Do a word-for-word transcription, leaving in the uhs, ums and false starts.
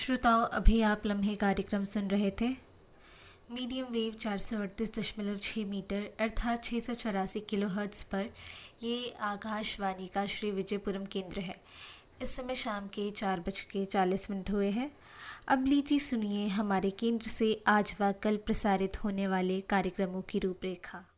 श्रोताओं, अभी आप लम्हे कार्यक्रम सुन रहे थे। मीडियम वेव चार सौ अड़तीस दशमलव छः मीटर अर्थात छः सौ चौरासी किलो हर्ट्ज़ पर ये आकाशवाणी का श्री विजयपुरम केंद्र है। इस समय शाम के चार बज के चालीस मिनट हुए हैं। अब लीजिए सुनिए हमारे केंद्र से आज व कल प्रसारित होने वाले कार्यक्रमों की रूपरेखा।